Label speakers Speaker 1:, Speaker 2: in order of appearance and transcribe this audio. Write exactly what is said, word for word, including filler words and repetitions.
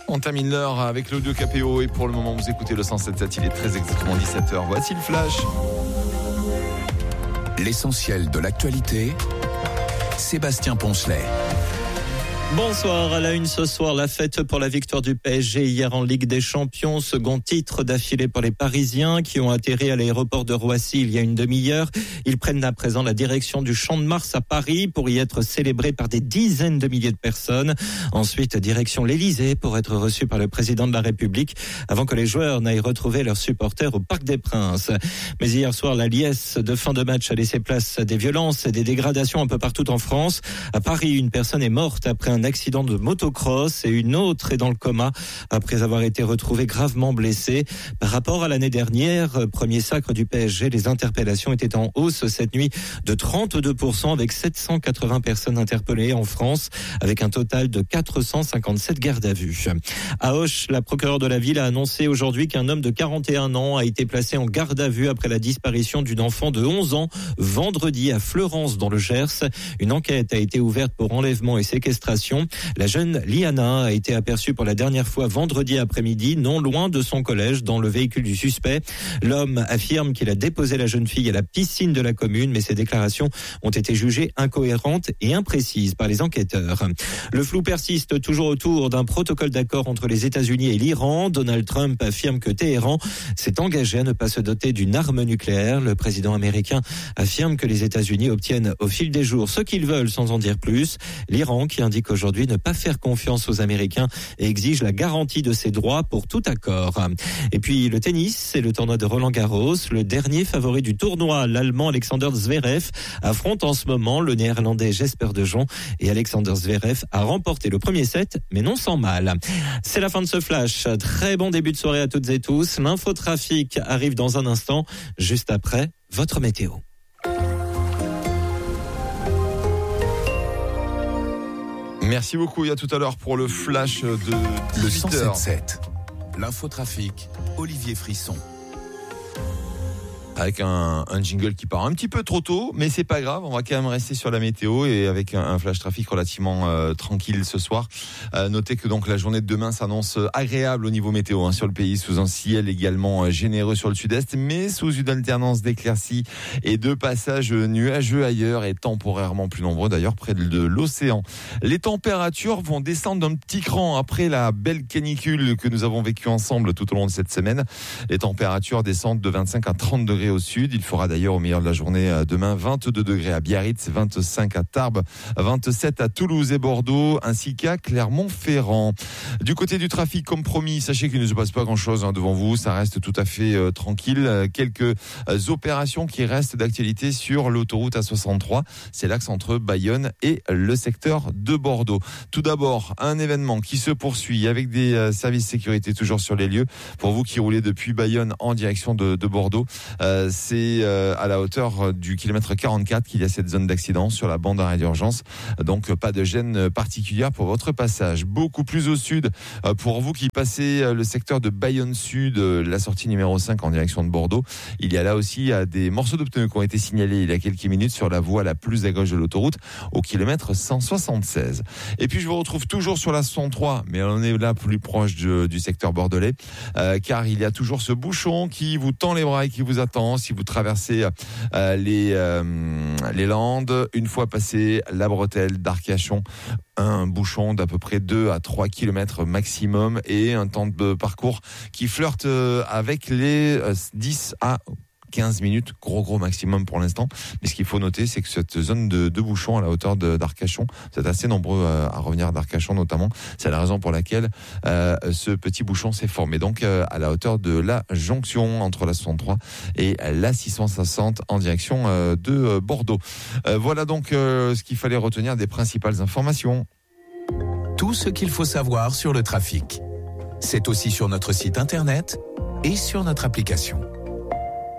Speaker 1: On termine l'heure avec l'audio K P O et pour le moment vous écoutez le cent sept virgule sept, il est très exactement dix-sept heures. Voici le flash.
Speaker 2: L'essentiel de l'actualité, Sébastien Poncelet.
Speaker 3: Bonsoir, à la une ce soir, la fête pour la victoire du P S G hier en Ligue des Champions, second titre d'affilée pour les Parisiens qui ont atterri à l'aéroport de Roissy il y a une demi-heure. Ils prennent à présent la direction du Champ de Mars à Paris pour y être célébrés par des dizaines de milliers de personnes. Ensuite, direction l'Élysée pour être reçus par le président de la République avant que les joueurs n'aillent retrouver leurs supporters au Parc des Princes. Mais hier soir, la liesse de fin de match a laissé place à des violences et des dégradations un peu partout en France. À Paris, une personne est morte après un accident de motocross et une autre est dans le coma après avoir été retrouvée gravement blessée. Par rapport à l'année dernière, premier sacre du P S G, les interpellations étaient en hausse cette nuit de trente-deux pour cent avec sept cent quatre-vingts personnes interpellées en France avec un total de quatre cent cinquante-sept gardes à vue. À Auch, la procureure de la ville a annoncé aujourd'hui qu'un homme de quarante et un ans a été placé en garde à vue après la disparition d'une enfant de onze ans vendredi à Fleurance dans le Gers. Une enquête a été ouverte pour enlèvement et séquestration. La jeune Liana a été aperçue pour la dernière fois vendredi après-midi, non loin de son collège, dans le véhicule du suspect. L'homme affirme qu'il a déposé la jeune fille à la piscine de la commune, mais ses déclarations ont été jugées incohérentes et imprécises par les enquêteurs. Le flou persiste toujours autour d'un protocole d'accord entre les États-Unis et l'Iran. Donald Trump affirme que Téhéran s'est engagé à ne pas se doter d'une arme nucléaire. Le président américain affirme que les États-Unis obtiennent au fil des jours ce qu'ils veulent sans en dire plus. L'Iran qui indique aujourd'hui ne pas faire confiance aux Américains et exige la garantie de ses droits pour tout accord. Et puis le tennis, c'est le tournoi de Roland-Garros. Le dernier favori du tournoi, l'Allemand Alexander Zverev, affronte en ce moment le Néerlandais Jesper de Jong et Alexander Zverev a remporté le premier set, mais non sans mal. C'est la fin de ce flash. Très bon début de soirée à toutes et tous. L'infotrafic arrive dans un instant, juste après votre météo.
Speaker 1: Merci beaucoup, et à tout à l'heure pour le flash de
Speaker 2: Le cent sept virgule sept, l'infotrafic, Olivier Frisson.
Speaker 1: Avec un, un jingle qui part un petit peu trop tôt, mais c'est pas grave, on va quand même rester sur la météo et avec un, un flash trafic relativement euh, tranquille ce soir. Euh, notez que donc la journée de demain s'annonce agréable au niveau météo hein, sur le pays, sous un ciel également euh, généreux sur le sud-est, mais sous une alternance d'éclaircies et de passages nuageux ailleurs et temporairement plus nombreux d'ailleurs près de l'océan. Les températures vont descendre d'un petit cran après la belle canicule que nous avons vécue ensemble tout au long de cette semaine. Les températures descendent de vingt-cinq à trente degrés au sud. Il fera d'ailleurs au meilleur de la journée demain vingt-deux degrés à Biarritz, vingt-cinq à Tarbes, vingt-sept à Toulouse et Bordeaux, ainsi qu'à Clermont-Ferrand. Du côté du trafic, comme promis, sachez qu'il ne se passe pas grand-chose hein, devant vous. Ça reste tout à fait euh, tranquille. Quelques euh, opérations qui restent d'actualité sur l'autoroute A soixante-trois. C'est l'axe entre Bayonne et le secteur de Bordeaux. Tout d'abord, un événement qui se poursuit avec des euh, services de sécurité toujours sur les lieux. Pour vous qui roulez depuis Bayonne en direction de, de Bordeaux, euh, c'est euh, à la hauteur du kilomètre quarante-quatre qu'il y a cette zone d'accident sur la bande d'arrêt d'urgence. Donc pas de gêne particulière pour votre passage. Beaucoup plus au sud, euh, pour vous qui passez euh, le secteur de Bayonne Sud, euh, la sortie numéro cinq en direction de Bordeaux, il y a là aussi euh, des morceaux de pneus qui ont été signalés il y a quelques minutes sur la voie la plus à gauche de l'autoroute au kilomètre cent soixante-seize. Et puis je vous retrouve toujours sur la soixante-trois, mais on est là plus proche de, du secteur bordelais, euh, car il y a toujours ce bouchon qui vous tend les bras et qui vous attend si vous traversez euh, les, euh, les Landes. Une fois passé la bretelle d'Arcachon, un bouchon d'à peu près deux à trois kilomètres maximum et un temps de parcours qui flirte avec les dix à quinze minutes, gros gros maximum pour l'instant. Mais ce qu'il faut noter, c'est que cette zone de, de bouchon à la hauteur de, d'Arcachon, vous êtes assez nombreux à, à revenir d'Arcachon notamment, c'est la raison pour laquelle euh, ce petit bouchon s'est formé. Donc euh, à la hauteur de la jonction entre la soixante-trois et la six cent soixante en direction euh, de euh, Bordeaux. Euh, voilà donc euh, ce qu'il fallait retenir des principales informations.
Speaker 2: Tout ce qu'il faut savoir sur le trafic. C'est aussi sur notre site internet et sur notre application.